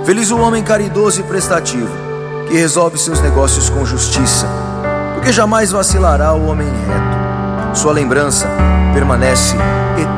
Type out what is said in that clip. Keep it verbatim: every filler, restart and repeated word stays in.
Feliz o homem caridoso e prestativo, que resolve seus negócios com justiça, porque jamais vacilará o homem reto. Sua lembrança permanece eterna.